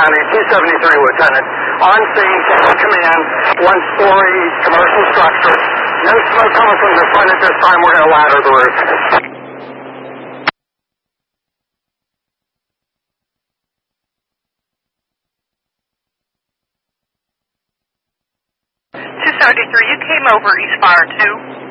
County, 273, Lieutenant. On scene, command, one-story commercial structure. No smoke coming from the front at this time. We're going to ladder the roof. 273, you came over East Fire 2.